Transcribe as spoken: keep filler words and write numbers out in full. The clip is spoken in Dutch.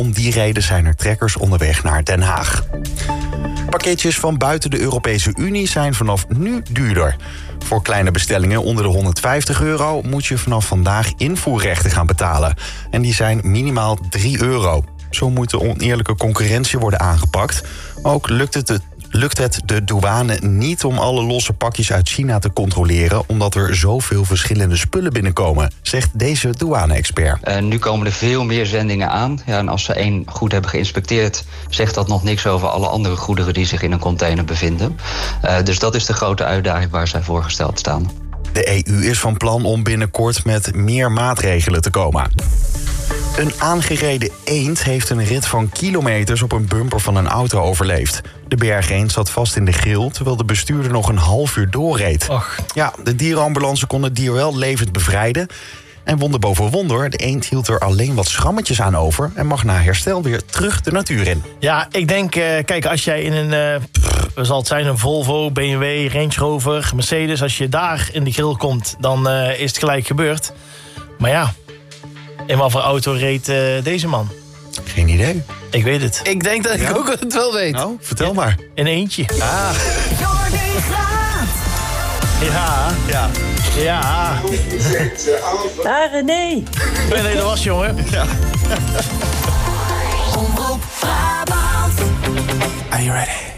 Om die reden zijn er trekkers onderweg naar Den Haag. Pakketjes van buiten de Europese Unie zijn vanaf nu duurder. Voor kleine bestellingen onder de honderdvijftig euro... moet je vanaf vandaag invoerrechten gaan betalen. En die zijn minimaal drie euro. Zo moet de oneerlijke concurrentie worden aangepakt. Ook lukt het, de, lukt het de douane niet om alle losse pakjes uit China te controleren... omdat er zoveel verschillende spullen binnenkomen, zegt deze douane-expert. Uh, nu komen er veel meer zendingen aan. Ja, en als ze één goed hebben geïnspecteerd... zegt dat nog niks over alle andere goederen die zich in een container bevinden. Uh, dus dat is de grote uitdaging waar zij voor gesteld staan. De E U is van plan om binnenkort met meer maatregelen te komen. Een aangereden eend heeft een rit van kilometers op een bumper van een auto overleefd. De bergeend zat vast in de grill, terwijl de bestuurder nog een half uur doorreed. Och. Ja, de dierenambulance kon het dier wel levend bevrijden. En wonder boven wonder, de eend hield er alleen wat schrammetjes aan over... en mag na herstel weer terug de natuur in. Ja, ik denk, uh, kijk, als jij in een, uh, pff, zal het zijn een Volvo, B M W, Range Rover, Mercedes... als je daar in de grill komt, dan uh, is het gelijk gebeurd. Maar ja, in wat voor auto reed uh, deze man? Geen idee. Ik weet het. Ik denk dat ik Ja? ook het wel weet. Nou, vertel maar. In eentje. Ah, Jordi Graat. Ja, ja. ja. Daar René. Nee, nee, dat was jongen. ja. Omroep Brabant. Are you ready?